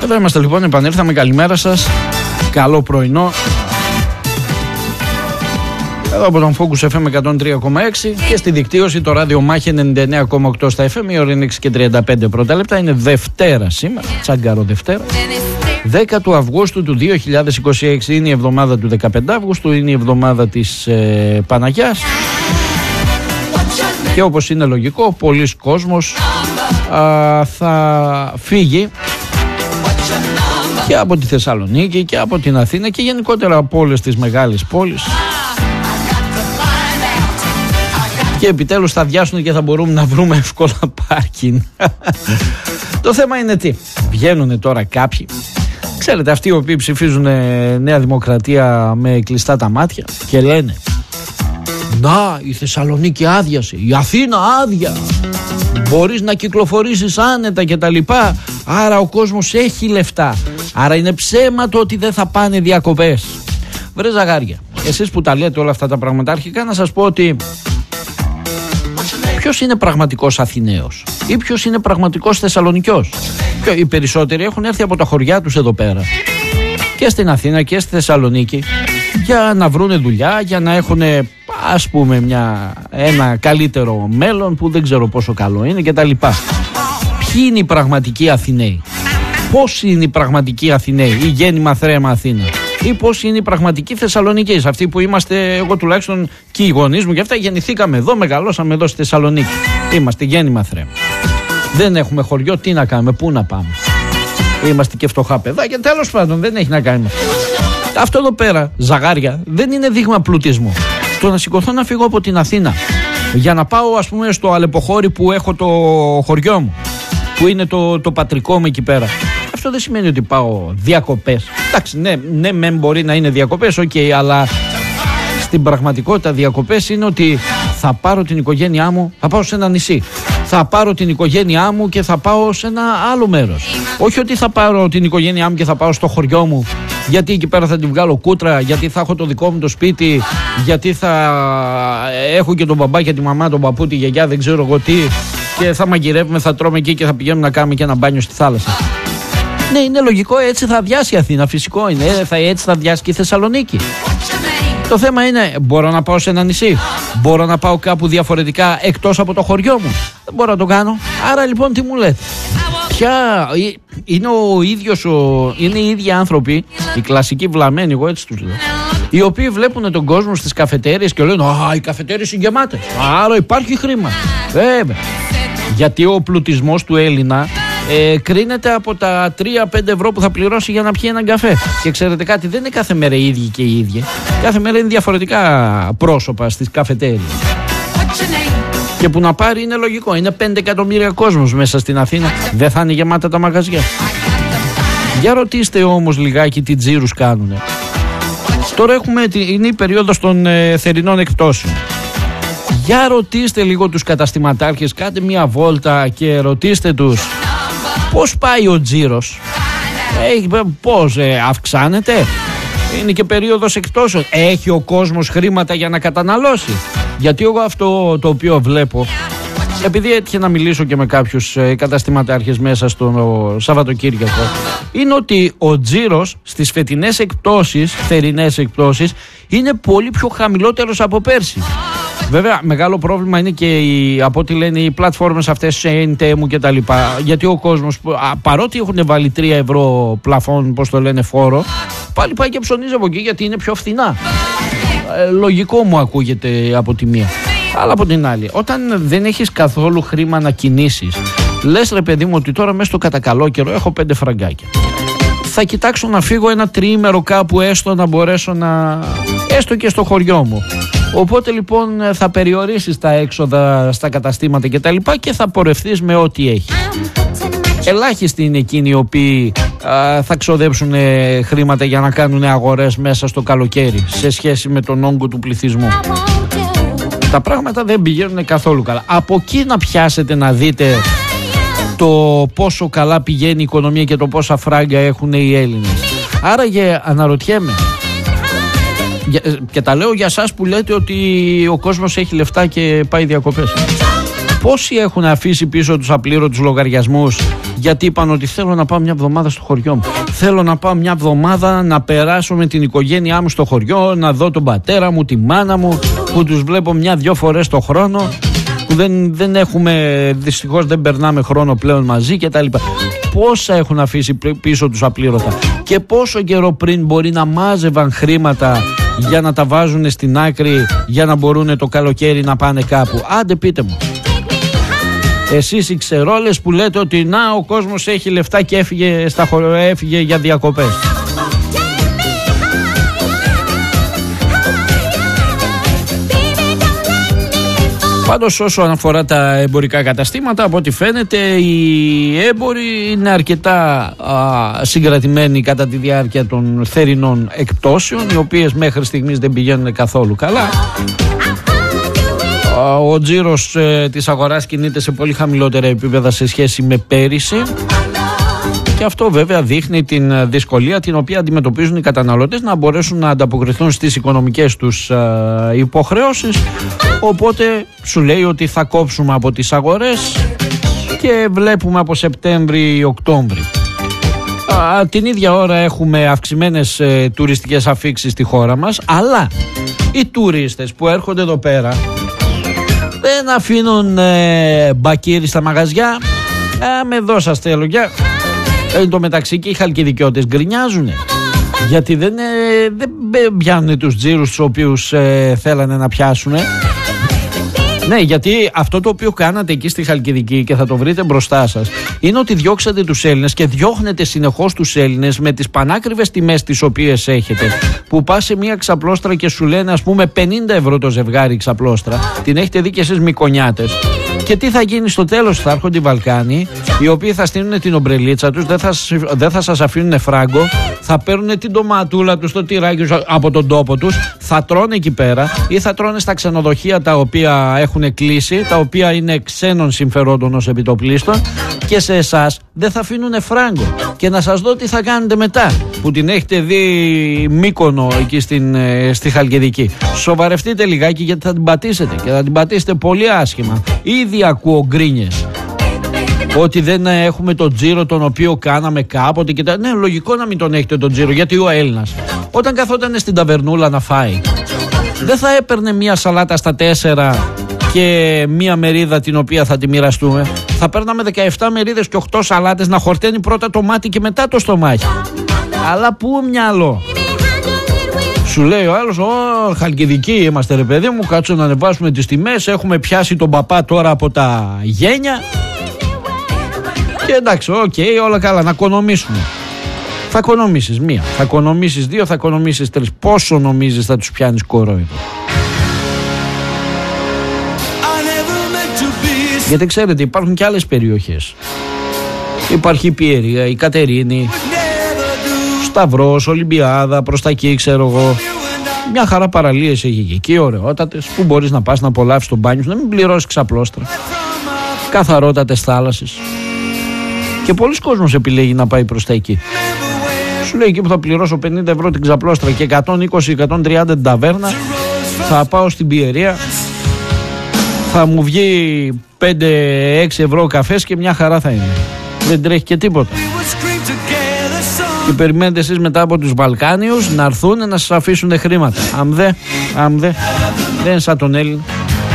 Εδώ είμαστε λοιπόν, επανήλθαμε. Καλημέρα σας. Καλό πρωινό. Εδώ από τον Focus FM 103,6 και στη δικτύωση το ράδιο Μάχη 99,8 στα FM. Η ώρα είναι 6 και 35 πρώτα λεπτά. Είναι Δευτέρα σήμερα, τσάγκαρο Δευτέρα, 10 του Αυγούστου του 2026. Είναι η εβδομάδα του 15 Αυγούστου, είναι η εβδομάδα της Παναγιάς. Και όπως είναι λογικό, πολλοί κόσμος θα φύγει και από τη Θεσσαλονίκη και από την Αθήνα και γενικότερα από όλες τις μεγάλες πόλεις. Και επιτέλους θα αδειάσουν και θα μπορούμε να βρούμε εύκολα πάρκινγκ. Το θέμα είναι τι? Βγαίνουν τώρα κάποιοι, ξέρετε, αυτοί οι οποίοι ψηφίζουν Νέα Δημοκρατία με κλειστά τα μάτια και λένε: να, η Θεσσαλονίκη άδειασε, η Αθήνα άδεια, μπορείς να κυκλοφορήσεις άνετα και τα λοιπά, άρα ο κόσμος έχει λεφτά, άρα είναι ψέμα το ότι δεν θα πάνε διακοπές. Βρε ζαγάρια, εσείς που τα λέτε όλα αυτά τα πράγματα, αρχικά να σας πω ότι ποιος είναι πραγματικός Αθηναίος ή ποιος είναι πραγματικός Θεσσαλονικιός? Οι περισσότεροι έχουν έρθει από τα χωριά τους εδώ πέρα και στην Αθήνα και στη Θεσσαλονίκη για να βρούνε δουλειά, για να έχουν, ας πούμε, ένα καλύτερο μέλλον που δεν ξέρω πόσο καλό είναι και τα λοιπά. Ποιοι είναι οι πραγματικοί Αθηναίοι? Πώς είναι οι πραγματικοί Αθηναίοι ή γέννημα θρέμα Αθήνα? Ή πώς είναι οι πραγματικοί Θεσσαλονικείς, αυτοί που είμαστε, εγώ τουλάχιστον και οι γονείς μου και αυτά γεννηθήκαμε εδώ, μεγαλώσαμε εδώ στη Θεσσαλονίκη. Είμαστε γέννημα θρέμα. Δεν έχουμε χωριό, τι να κάνουμε, πού να πάμε? Είμαστε και φτωχά παιδάκια, τέλος πάντων, δεν έχει να κάνει. Αυτό εδώ πέρα, ζαγάρια, δεν είναι δείγμα πλουτισμού. Το να σηκωθώ να φύγω από την Αθήνα για να πάω, ας πούμε, στο Αλεποχώρι που έχω το χωριό μου, που είναι το πατρικό μου εκεί πέρα, αυτό δεν σημαίνει ότι πάω διακοπές. Εντάξει, ναι, μεν μπορεί να είναι διακοπές, αλλά στην πραγματικότητα διακοπές είναι ότι θα πάρω την οικογένειά μου, θα πάω σε ένα νησί. Θα πάρω την οικογένειά μου και θα πάω σε ένα άλλο μέρος. Όχι ότι θα πάρω την οικογένειά μου και θα πάω στο χωριό μου, γιατί εκεί πέρα θα την βγάλω κούτρα, γιατί θα έχω το δικό μου το σπίτι, γιατί θα έχω και τον μπαμπά και τη μαμά, τον παππού, τη γιαγιά, δεν ξέρω εγώ τι, και θα μαγειρεύουμε, θα τρώμε εκεί και θα πηγαίνουμε να κάνουμε και ένα μπάνιο στη θάλασσα. Ναι, είναι λογικό, έτσι θα αδειάσει η Αθήνα, φυσικό είναι, έτσι θα αδειάσει και η Θεσσαλονίκη. Το θέμα είναι, μπορώ να πάω σε ένα νησί? Μπορώ να πάω κάπου διαφορετικά εκτός από το χωριό μου? Δεν μπορώ να το κάνω. Άρα λοιπόν τι μου λέτε? Είναι είναι οι ίδιοι άνθρωποι, οι κλασικοί βλαμμένοι, εγώ έτσι τους λέω, οι οποίοι βλέπουν τον κόσμο στις καφετέριες και λένε: α, οι καφετέριες είναι γεμάτες, άρα υπάρχει χρήμα. Βέβαια. Γιατί ο πλουτισμός του Έλληνα κρίνεται από τα 3-5 ευρώ που θα πληρώσει για να πιει έναν καφέ. Και ξέρετε κάτι, δεν είναι κάθε μέρα οι ίδιοι και οι ίδιοι. Κάθε μέρα είναι διαφορετικά πρόσωπα στις καφετέριες. Και που να πάρει είναι λογικό. Είναι 5 εκατομμύρια κόσμος μέσα στην Αθήνα. Δεν θα είναι γεμάτα τα μαγαζιά? Για ρωτήστε όμως λιγάκι τι τζίρους κάνουνε. Τώρα είναι η περίοδος των θερινών εκπτώσεων. Για ρωτήστε λίγο τους καταστηματάρχες, κάντε μια βόλτα και ρωτήστε τους πώς πάει ο τζίρος, πώς αυξάνεται, είναι και περίοδος εκπτώσεων, έχει ο κόσμος χρήματα για να καταναλώσει? Γιατί εγώ αυτό το οποίο βλέπω, επειδή έτυχε να μιλήσω και με κάποιους καταστηματάρχες μέσα στο Σαββατοκύριακο, είναι ότι ο τζίρος στις φετινές εκπτώσεις, θερινές εκπτώσεις, είναι πολύ πιο χαμηλότερος από πέρσι. Βέβαια, μεγάλο πρόβλημα είναι και από ό,τι λένε οι πλατφόρμες αυτές, Shein, Temu και τα λοιπά. Γιατί ο κόσμος, παρότι έχουν βάλει 3 ευρώ πλαφόν, πώς το λένε, φόρο, πάλι πάει και ψωνίζει από εκεί γιατί είναι πιο φθηνά. Λογικό μου ακούγεται από τη μία. Αλλά από την άλλη, όταν δεν έχεις καθόλου χρήμα να κινήσεις, λες ρε παιδί μου ότι τώρα μέσα στο κατακαλό καιρό έχω 5 φραγκάκια. Θα κοιτάξω να φύγω ένα τριήμερο κάπου, έστω να μπορέσω να... έστω και στο χωριό μου. Οπότε λοιπόν θα περιορίσεις τα έξοδα στα καταστήματα και τα λοιπά και θα πορευθείς με ό,τι έχει. Ελάχιστοι είναι εκείνοι οι οποίοι θα ξοδέψουν χρήματα για να κάνουν αγορές μέσα στο καλοκαίρι σε σχέση με τον όγκο του πληθυσμού. Τα πράγματα δεν πηγαίνουν καθόλου καλά. Από εκεί να πιάσετε να δείτε το πόσο καλά πηγαίνει η οικονομία και το πόσα φράγκα έχουν οι Έλληνες. Άραγε αναρωτιέμαι, και τα λέω για σας που λέτε ότι ο κόσμος έχει λεφτά και πάει διακοπές, Πόσοι έχουν αφήσει πίσω τους απλήρωτους λογαριασμούς γιατί είπαν ότι θέλω να πάω μια εβδομάδα στο χωριό μου, θέλω να πάω μια εβδομάδα να περάσω με την οικογένειά μου στο χωριό, να δω τον πατέρα μου, τη μάνα μου που τους βλέπω 1-2 φορές το χρόνο, που δεν έχουμε, δυστυχώς δεν περνάμε χρόνο πλέον μαζί κτλ. Πόσα έχουν αφήσει πίσω τους απλήρωτα και πόσο καιρό πριν μπορεί να μάζευαν χρήματα για να τα βάζουν στην άκρη για να μπορούν το καλοκαίρι να πάνε κάπου. Άντε πείτε μου. Εσείς οι ξερόλες που λέτε ότι να ο κόσμος έχει λεφτά και έφυγε για διακοπές. Πάντως όσον αφορά τα εμπορικά καταστήματα, από ό,τι φαίνεται οι έμποροι είναι αρκετά συγκρατημένοι κατά τη διάρκεια των θερινών εκπτώσεων, οι οποίες μέχρι στιγμής δεν πηγαίνουν καθόλου καλά. Ο τζίρος της αγοράς κινείται σε πολύ χαμηλότερα επίπεδα σε σχέση με πέρυσι και αυτό βέβαια δείχνει την δυσκολία την οποία αντιμετωπίζουν οι καταναλωτές να μπορέσουν να ανταποκριθούν στις οικονομικές τους υποχρεώσεις, οπότε σου λέει ότι θα κόψουμε από τις αγορές και βλέπουμε από Σεπτέμβρη-Οκτώβρη. Την ίδια ώρα έχουμε αυξημένες τουριστικές αφίξεις στη χώρα μας, αλλά οι τουρίστες που έρχονται εδώ πέρα δεν αφήνουν μπακίρι στα μαγαζιά. Με εδώ σας θέλω για. Εν τω μεταξύ και οι χαλκιδικιώτες γκρινιάζουν γιατί δεν πιάνουν τους τζίρους τους οποίους θέλανε να πιάσουν. Ναι, γιατί αυτό το οποίο κάνατε εκεί στη Χαλκιδική και θα το βρείτε μπροστά σας είναι ότι διώξατε τους Έλληνες και διώχνετε συνεχώς τους Έλληνες με τις πανάκριβες τιμές τις οποίες έχετε, που πας σε μια ξαπλώστρα και σου λένε ας πούμε 50 ευρώ το ζευγάρι ξαπλώστρα, την έχετε δει και εσείς Μικονιάτες. Και τι θα γίνει στο τέλος? Θα έρχονται οι Βαλκάνοι, οι οποίοι θα στείλουν την ομπρελίτσα τους, δεν θα σας αφήνουν φράγκο, θα παίρνουν την ντοματούλα τους, το τυράκι τους από τον τόπο τους, θα τρώνε εκεί πέρα ή θα τρώνε στα ξενοδοχεία τα οποία έχουν κλείσει, τα οποία είναι ξένων συμφερόντων ως επιτοπλίστων, και σε εσάς δεν θα αφήνουν φράγκο. Και να σας δω τι θα κάνετε μετά, που την έχετε δει Μύκονο εκεί στη Χαλκιδική. Σοβαρευτείτε λιγάκι, γιατί θα την πατήσετε και θα την πατήσετε πολύ άσχημα. Ήδη ακούω γκρίνιες ότι δεν έχουμε τον τζίρο τον οποίο κάναμε κάποτε και ναι, λογικό να μην τον έχετε τον τζίρο, γιατί ο Έλληνας όταν καθόταν στην ταβερνούλα να φάει δεν θα έπαιρνε μία σαλάτα στα 4 και μία μερίδα την οποία θα τη μοιραστούμε. Θα παίρναμε 17 μερίδες και 8 σαλάτες, να χορταίνει πρώτα το μάτι και μετά το στομάχι. Αλλά πού μυαλό? Σου λέει ο άλλος, Χαλκιδική είμαστε ρε παιδί μου, κάτσω να ανεβάσουμε τις τιμές, έχουμε πιάσει τον παπά τώρα από τα γένια και εντάξει, όλα καλά, να οικονομήσουμε. Θα οικονομήσεις 1, θα οικονομήσεις 2, θα οικονομήσεις 3. Πόσο νομίζεις θα τους πιάνεις κορόιδο? Γιατί ξέρετε υπάρχουν και άλλες περιοχές. Υπάρχει η Πιερία, η Κατερίνη, Σταυρός, Ολυμπιάδα, προς τα εκεί ξέρω εγώ. Μια χαρά παραλίες έχει εκεί, ωραιότατες, που μπορείς να πας να απολαύσεις το μπάνιο σου, να μην πληρώσεις ξαπλώστρα. Καθαρότατες θάλασσες. Και πολλοί κόσμος επιλέγει να πάει προς τα εκεί. Σου λέει εκεί που θα πληρώσω 50 ευρώ την ξαπλώστρα και 120-130 την ταβέρνα, θα πάω στην Πιερία, θα μου βγει 5-6 ευρώ ο καφές και μια χαρά θα είναι. Δεν τρέχει και τίποτα. Και περιμένετε εσείς μετά από τους Βαλκάνιους να έρθουν να σας αφήσουν χρήματα. Αμδε, δεν είναι σαν τον Έλληνα.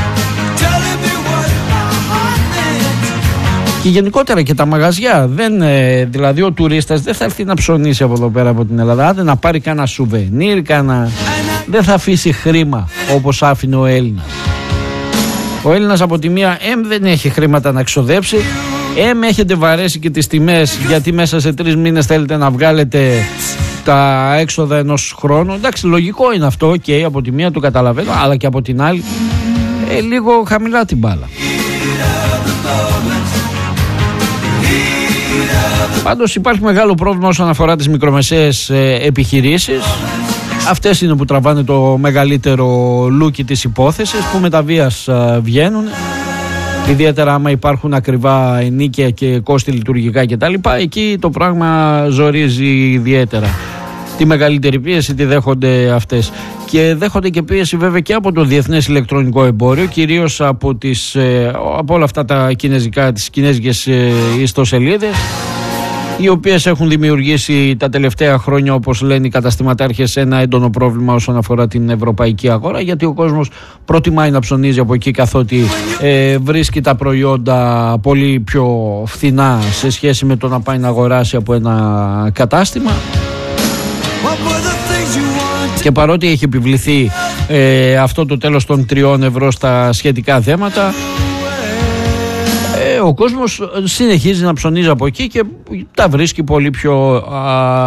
Και γενικότερα και τα μαγαζιά, δηλαδή ο τουρίστας δεν θα έρθει να ψωνίσει από εδώ πέρα από την Ελλάδα, άντε να πάρει κάνα σουβενίρ, δεν θα αφήσει χρήμα όπως άφηνε ο Έλληνας. Ο Έλληνας από τη μία δεν έχει χρήματα να ξοδέψει, έχετε βαρέσει και τις τιμές, γιατί μέσα σε 3 μήνες θέλετε να βγάλετε τα έξοδα ενός χρόνου. Εντάξει, λογικό είναι αυτό, από τη μία το καταλαβαίνω, αλλά και από την άλλη λίγο χαμηλά την μπάλα. Πάντως υπάρχει μεγάλο πρόβλημα όσον αφορά τις μικρομεσαίες επιχειρήσεις. Αυτές είναι που τραβάνε το μεγαλύτερο λούκι της υπόθεσης, που με τα βίας βγαίνουν. Ιδιαίτερα άμα υπάρχουν ακριβά ενίκια και κόστη λειτουργικά κτλ. Εκεί το πράγμα ζορίζει ιδιαίτερα. Τη μεγαλύτερη πίεση τη δέχονται αυτές. Και δέχονται και πίεση βέβαια και από το διεθνές ηλεκτρονικό εμπόριο, κυρίως από όλα αυτά τα κινέζικα, τις κινέζικες ιστοσελίδες, οι οποίες έχουν δημιουργήσει τα τελευταία χρόνια, όπως λένε οι καταστηματάρχες, ένα έντονο πρόβλημα όσον αφορά την ευρωπαϊκή αγορά, γιατί ο κόσμος προτιμάει να ψωνίζει από εκεί, καθότι βρίσκει τα προϊόντα πολύ πιο φθηνά σε σχέση με το να πάει να αγοράσει από ένα κατάστημα. Και παρότι έχει επιβληθεί αυτό το τέλος των 3 ευρώ στα σχετικά θέματα, ο κόσμος συνεχίζει να ψωνίζει από εκεί και τα βρίσκει πολύ πιο